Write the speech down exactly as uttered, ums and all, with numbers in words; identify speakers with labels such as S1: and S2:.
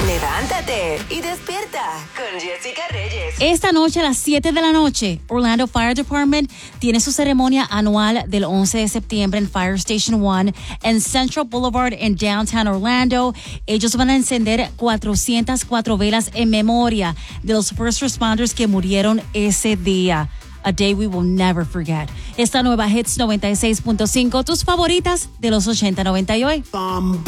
S1: Levántate y despierta con Jessica Reyes.
S2: Esta noche a las siete de la noche, Orlando Fire Department tiene su ceremonia anual del once de septiembre en Fire Station uno en Central Boulevard en Downtown Orlando. Ellos van a encender cuatrocientas cuatro velas en memoria de los first responders que murieron ese día. A day we will never forget. Esta nueva Hits noventa y seis punto cinco, tus favoritas de los ochenta, noventa y hoy.